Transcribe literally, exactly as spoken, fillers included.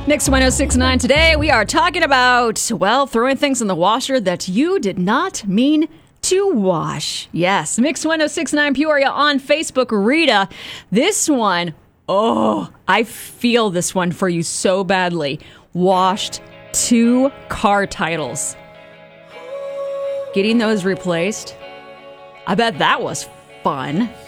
Mix one oh six point nine today, we are talking about, well, throwing things in the washer that you did not mean to wash. Yes, Mix one oh six point nine Peoria on Facebook. Rita, this one, oh, I feel this one for you so badly. Washed two car titles. Getting those replaced, I bet that was fun.